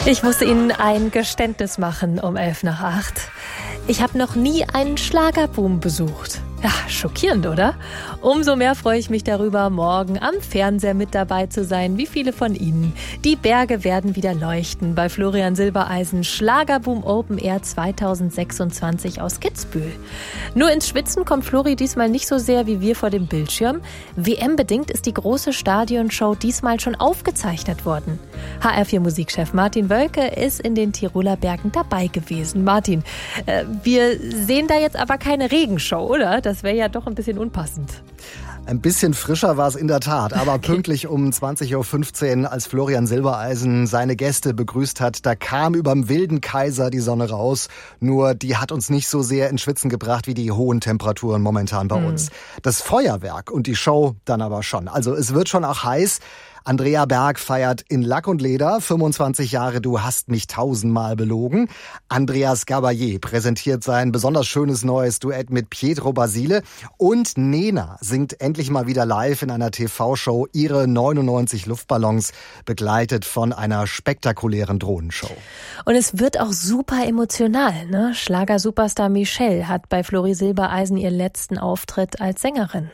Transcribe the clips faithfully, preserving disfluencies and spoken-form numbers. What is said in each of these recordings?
Ich muss Ihnen ein Geständnis machen um elf nach acht. Ich habe noch nie einen Schlagerboom besucht. Ja, schockierend, oder? Umso mehr freue ich mich darüber, morgen am Fernseher mit dabei zu sein, wie viele von Ihnen. Die Berge werden wieder leuchten bei Florian Silbereisen Schlagerboom Open Air zweitausendsechsundzwanzig aus Kitzbühel. Nur ins Schwitzen kommt Flori diesmal nicht so sehr wie wir vor dem Bildschirm. W M-bedingt ist die große Stadionshow diesmal schon aufgezeichnet worden. H R vier Musikchef Martin Wölke ist in den Tiroler Bergen dabei gewesen. Martin, äh, wir sehen da jetzt aber keine Regenshow, oder? Das wäre ja doch ein bisschen unpassend. Ein bisschen frischer war es in der Tat, aber okay. Pünktlich um zwanzig Uhr fünfzehn, als Florian Silbereisen seine Gäste begrüßt hat, da kam überm wilden Kaiser die Sonne raus. Nur die hat uns nicht so sehr ins Schwitzen gebracht wie die hohen Temperaturen momentan bei mhm. uns. Das Feuerwerk und die Show dann aber schon. Also es wird schon auch heiß. Andrea Berg feiert in Lack und Leder, fünfundzwanzig Jahre, du hast mich tausendmal belogen. Andreas Gabalier präsentiert sein besonders schönes neues Duett mit Pietro Basile. Und Nena singt endlich mal wieder live in einer T V-Show ihre neunundneunzig Luftballons, begleitet von einer spektakulären Drohnenshow. Und es wird auch super emotional, ne? Schlager-Superstar Michelle hat bei Flori Silbereisen ihren letzten Auftritt als Sängerin.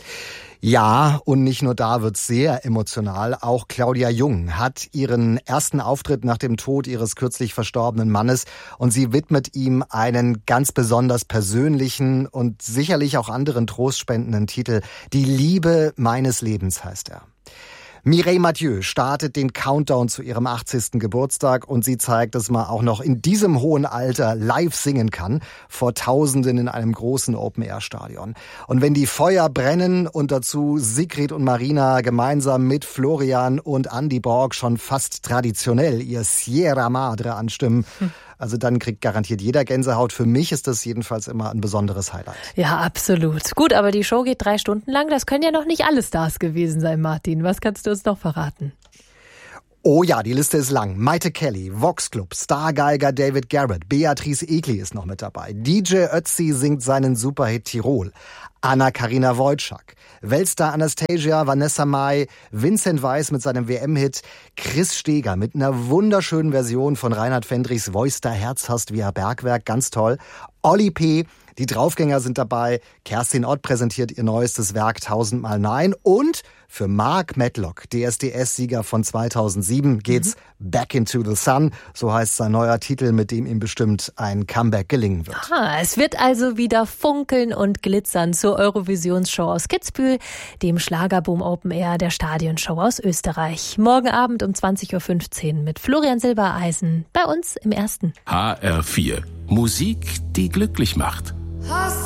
Ja, und nicht nur da wird's sehr emotional. Auch Claudia Jung hat ihren ersten Auftritt nach dem Tod ihres kürzlich verstorbenen Mannes und sie widmet ihm einen ganz besonders persönlichen und sicherlich auch anderen trostspendenden Titel. Die Liebe meines Lebens heißt er. Mireille Mathieu startet den Countdown zu ihrem achtzigsten Geburtstag und sie zeigt, dass man auch noch in diesem hohen Alter live singen kann, vor Tausenden in einem großen Open-Air-Stadion. Und wenn die Feuer brennen und dazu Sigrid und Marina gemeinsam mit Florian und Andy Borg schon fast traditionell ihr Sierra Madre anstimmen, hm. also dann kriegt garantiert jeder Gänsehaut. Für mich ist das jedenfalls immer ein besonderes Highlight. Ja, absolut. Gut, aber die Show geht drei Stunden lang. Das können ja noch nicht alle Stars gewesen sein, Martin. Was kannst du uns noch verraten? Oh ja, die Liste ist lang. Maite Kelly, Vox Club, Stargeiger David Garrett, Beatrice Egli ist noch mit dabei. D J Ötzi singt seinen Superhit Tirol. Anna-Karina Wojcik, Weltstar Anastasia, Vanessa Mai, Vincent Weiss mit seinem W M-Hit, Chris Steger mit einer wunderschönen Version von Reinhard Fendrichs Voice da Herz hast via Bergwerk, ganz toll. Olli P., die Draufgänger sind dabei, Kerstin Ott präsentiert ihr neuestes Werk Tausendmal Nein und für Mark Medlock, D S D S-Sieger von zweitausendsieben, geht's mhm. Back into the Sun, so heißt sein neuer Titel, mit dem ihm bestimmt ein Comeback gelingen wird. Aha, es wird also wieder funkeln und glitzern zur Eurovisionsshow aus Kitzbühel, dem Schlagerboom Open Air der Stadionshow aus Österreich. Morgen Abend um zwanzig Uhr fünfzehn mit Florian Silbereisen bei uns im Ersten. H R vier. Musik, die glücklich macht.